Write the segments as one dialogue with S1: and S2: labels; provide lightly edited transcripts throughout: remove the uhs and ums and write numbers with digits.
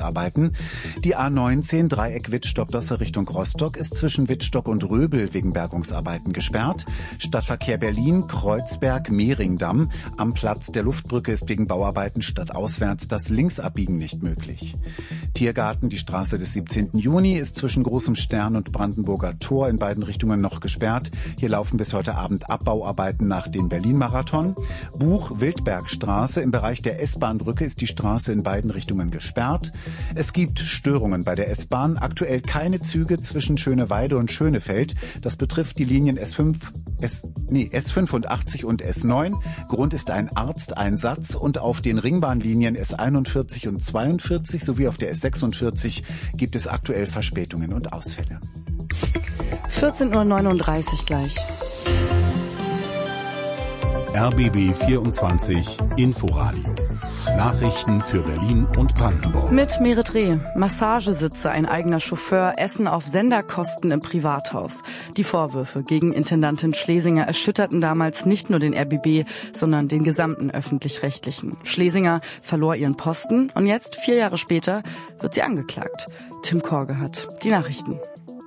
S1: Bergungsarbeiten. Die A19 Dreieck Wittstock-Losse Richtung Rostock ist zwischen Wittstock und Röbel wegen Bergungsarbeiten gesperrt. Stadtverkehr Berlin, Kreuzberg-Mehringdamm. Am Platz der Luftbrücke ist wegen Bauarbeiten stadtauswärts das Linksabbiegen nicht möglich. Tiergarten, die Straße des 17. Juni, ist zwischen Großem Stern und Brandenburger Tor in beiden Richtungen noch gesperrt. Hier laufen bis heute Abend Abbauarbeiten nach dem Berlin-Marathon. Buch-Wildbergstraße, im Bereich der S-Bahn-Brücke ist die Straße in beiden Richtungen gesperrt. Es gibt Störungen bei der S-Bahn. Aktuell keine Züge zwischen Schöneweide und Schönefeld. Das betrifft die Linien S85 und S9. Grund ist ein Arzteinsatz und auf den Ringbahnlinien S41 und 42 sowie auf der S46 gibt es aktuell Verspätungen und Ausfälle.
S2: 14:39 Uhr gleich.
S3: RBB 24 Inforadio. Nachrichten für Berlin und Brandenburg.
S2: Mit Merit Reh. Massagesitze, ein eigener Chauffeur, Essen auf Senderkosten im Privathaus. Die Vorwürfe gegen Intendantin Schlesinger erschütterten damals nicht nur den RBB, sondern den gesamten Öffentlich-Rechtlichen. Schlesinger verlor ihren Posten und jetzt, 4 Jahre später, wird sie angeklagt. Tim Korge hat die Nachrichten.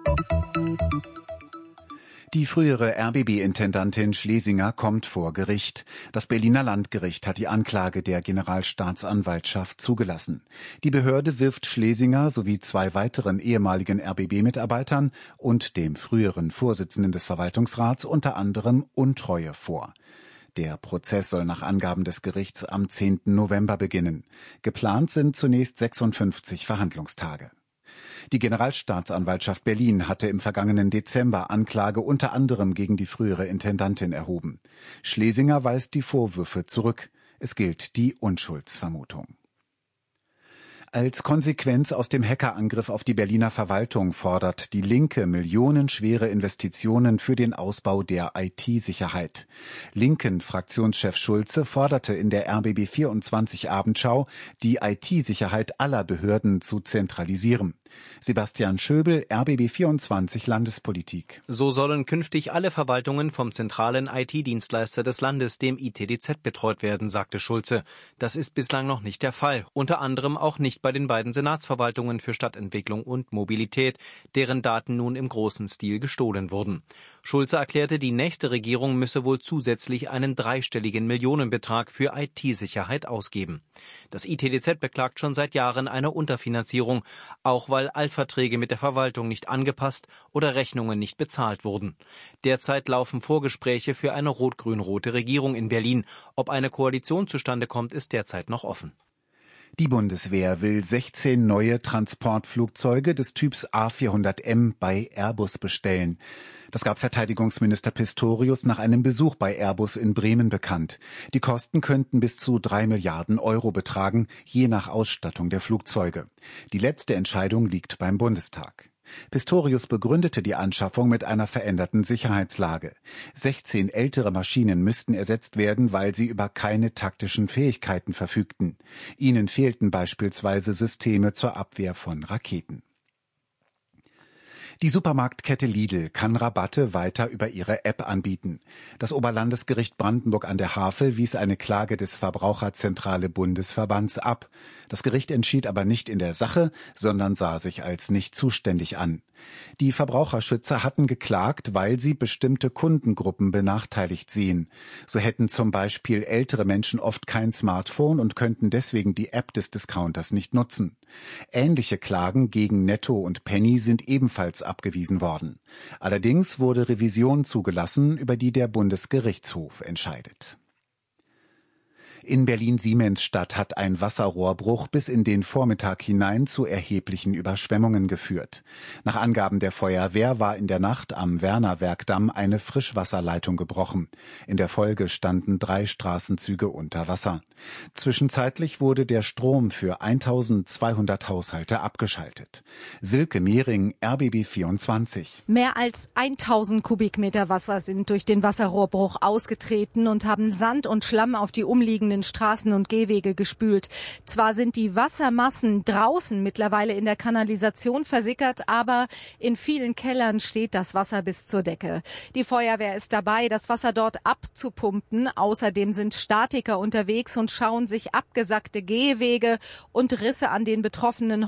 S1: Die frühere RBB-Intendantin Schlesinger kommt vor Gericht. Das Berliner Landgericht hat die Anklage der Generalstaatsanwaltschaft zugelassen. Die Behörde wirft Schlesinger sowie 2 weiteren ehemaligen RBB-Mitarbeitern und dem früheren Vorsitzenden des Verwaltungsrats unter anderem Untreue vor. Der Prozess soll nach Angaben des Gerichts am 10. November beginnen. Geplant sind zunächst 56 Verhandlungstage. Die Generalstaatsanwaltschaft Berlin hatte im vergangenen Dezember Anklage unter anderem gegen die frühere Intendantin erhoben. Schlesinger weist die Vorwürfe zurück. Es gilt die Unschuldsvermutung. Als Konsequenz aus dem Hackerangriff auf die Berliner Verwaltung fordert die Linke millionenschwere Investitionen für den Ausbau der IT-Sicherheit. Linken-Fraktionschef Schulze forderte in der RBB 24 Abendschau, die IT-Sicherheit aller Behörden zu zentralisieren. Sebastian Schöbel, RBB 24 Landespolitik.
S4: So sollen künftig alle Verwaltungen vom zentralen IT-Dienstleister des Landes, dem ITDZ, betreut werden, sagte Schulze. Das ist bislang noch nicht der Fall. Unter anderem auch nicht bei den beiden Senatsverwaltungen für Stadtentwicklung und Mobilität, deren Daten nun im großen Stil gestohlen wurden. Schulze erklärte, die nächste Regierung müsse wohl zusätzlich einen dreistelligen Millionenbetrag für IT-Sicherheit ausgeben. Das ITDZ beklagt schon seit Jahren eine Unterfinanzierung, auch weil Altverträge mit der Verwaltung nicht angepasst oder Rechnungen nicht bezahlt wurden. Derzeit laufen Vorgespräche für eine rot-grün-rote Regierung in Berlin. Ob eine Koalition zustande kommt, ist derzeit noch offen.
S1: Die Bundeswehr will 16 neue Transportflugzeuge des Typs A400M bei Airbus bestellen. Das gab Verteidigungsminister Pistorius nach einem Besuch bei Airbus in Bremen bekannt. Die Kosten könnten bis zu 3 Milliarden Euro betragen, je nach Ausstattung der Flugzeuge. Die letzte Entscheidung liegt beim Bundestag. Pistorius begründete die Anschaffung mit einer veränderten Sicherheitslage. 16 ältere Maschinen müssten ersetzt werden, weil sie über keine taktischen Fähigkeiten verfügten. Ihnen fehlten beispielsweise Systeme zur Abwehr von Raketen. Die Supermarktkette Lidl kann Rabatte weiter über ihre App anbieten. Das Oberlandesgericht Brandenburg an der Havel wies eine Klage des Verbraucherzentrale Bundesverbands ab. Das Gericht entschied aber nicht in der Sache, sondern sah sich als nicht zuständig an. Die Verbraucherschützer hatten geklagt, weil sie bestimmte Kundengruppen benachteiligt sehen. So hätten zum Beispiel ältere Menschen oft kein Smartphone und könnten deswegen die App des Discounters nicht nutzen. Ähnliche Klagen gegen Netto und Penny sind ebenfalls abgewiesen worden. Allerdings wurde Revision zugelassen, über die der Bundesgerichtshof entscheidet. In Berlin-Siemensstadt hat ein Wasserrohrbruch bis in den Vormittag hinein zu erheblichen Überschwemmungen geführt. Nach Angaben der Feuerwehr war in der Nacht am Werner-Werkdamm eine Frischwasserleitung gebrochen. In der Folge standen 3 Straßenzüge unter Wasser. Zwischenzeitlich wurde der Strom für 1200 Haushalte abgeschaltet. Silke Mehring, RBB 24.
S5: Mehr als 1000 Kubikmeter Wasser sind durch den Wasserrohrbruch ausgetreten und haben Sand und Schlamm auf die umliegenden Straßen und Gehwege gespült. Zwar sind die Wassermassen draußen mittlerweile in der Kanalisation versickert, aber in vielen Kellern steht das Wasser bis zur Decke. Die Feuerwehr ist dabei, das Wasser dort abzupumpen. Außerdem sind Statiker unterwegs und schauen sich abgesackte Gehwege und Risse an den betroffenen